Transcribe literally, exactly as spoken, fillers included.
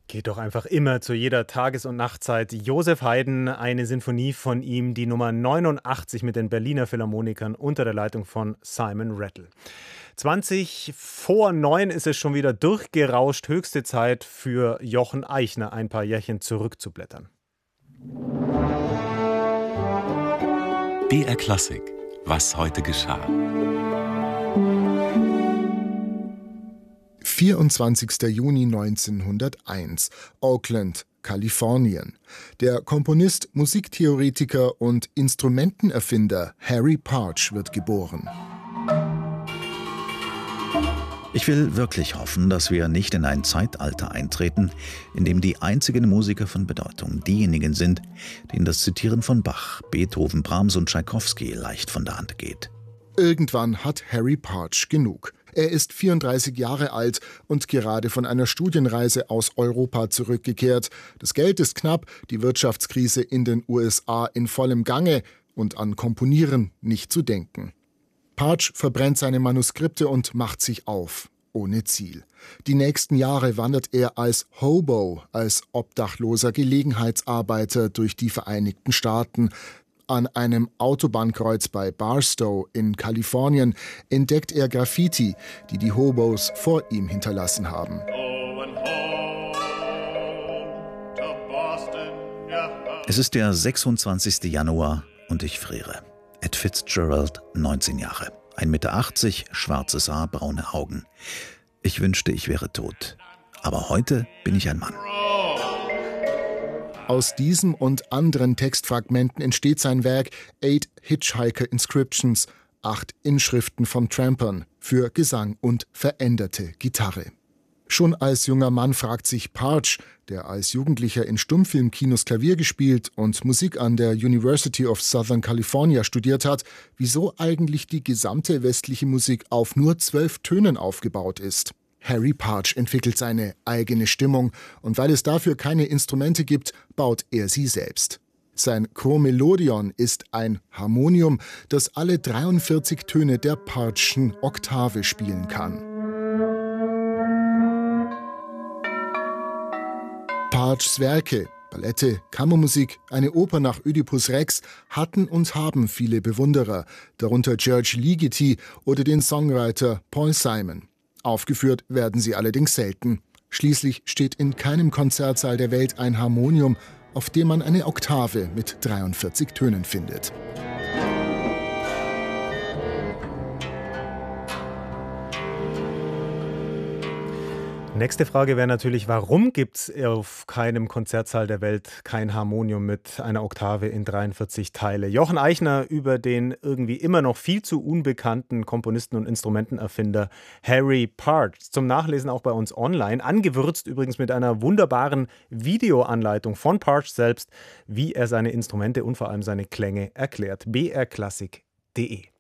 Geht doch einfach immer zu jeder Tages- und Nachtzeit. Josef Haydn, eine Sinfonie von ihm, die Nummer neunundachtzig mit den Berliner Philharmonikern unter der Leitung von Simon Rattle. zwanzig vor neun ist es schon wieder durchgerauscht. Höchste Zeit für Jochen Eichner, ein paar Jährchen zurückzublättern. B R Klassik. Was heute geschah. vierundzwanzigster Juni neunzehnhunderteins, Oakland, Kalifornien. Der Komponist, Musiktheoretiker und Instrumentenerfinder Harry Partch wird geboren. Ich will wirklich hoffen, dass wir nicht in ein Zeitalter eintreten, in dem die einzigen Musiker von Bedeutung diejenigen sind, denen das Zitieren von Bach, Beethoven, Brahms und Tschaikowski leicht von der Hand geht. Irgendwann hat Harry Partch genug. Er ist vierunddreißig Jahre alt und gerade von einer Studienreise aus Europa zurückgekehrt. Das Geld ist knapp, die Wirtschaftskrise in den U S A in vollem Gange und an Komponieren nicht zu denken. Partch verbrennt seine Manuskripte und macht sich auf, ohne Ziel. Die nächsten Jahre wandert er als Hobo, als obdachloser Gelegenheitsarbeiter durch die Vereinigten Staaten. An einem Autobahnkreuz bei Barstow in Kalifornien entdeckt er Graffiti, die die Hobos vor ihm hinterlassen haben. Es ist der sechsundzwanzigster Januar und ich friere. Ed Fitzgerald, neunzehn Jahre. ein Meter achtzig, schwarzes Haar, braune Augen. Ich wünschte, ich wäre tot. Aber heute bin ich ein Mann. Aus diesem und anderen Textfragmenten entsteht sein Werk Eight Hitchhiker Inscriptions, acht Inschriften von Trampern für Gesang und veränderte Gitarre. Schon als junger Mann fragt sich Partch, der als Jugendlicher in Stummfilmkinos Klavier gespielt und Musik an der University of Southern California studiert hat, wieso eigentlich die gesamte westliche Musik auf nur zwölf Tönen aufgebaut ist. Harry Partch entwickelt seine eigene Stimmung und weil es dafür keine Instrumente gibt, baut er sie selbst. Sein Chromelodion ist ein Harmonium, das alle dreiundvierzig Töne der Partch'schen Oktave spielen kann. Partchs Werke, Ballette, Kammermusik, eine Oper nach Ödipus Rex hatten und haben viele Bewunderer, darunter George Ligeti oder den Songwriter Paul Simon. Aufgeführt werden sie allerdings selten. Schließlich steht in keinem Konzertsaal der Welt ein Harmonium, auf dem man eine Oktave mit dreiundvierzig Tönen findet. Nächste Frage wäre natürlich, warum gibt es auf keinem Konzertsaal der Welt kein Harmonium mit einer Oktave in dreiundvierzig Teile? Jochen Eichner über den irgendwie immer noch viel zu unbekannten Komponisten und Instrumentenerfinder Harry Partch. Zum Nachlesen auch bei uns online. Angewürzt übrigens mit einer wunderbaren Videoanleitung von Partch selbst, wie er seine Instrumente und vor allem seine Klänge erklärt. b r klassik punkt d e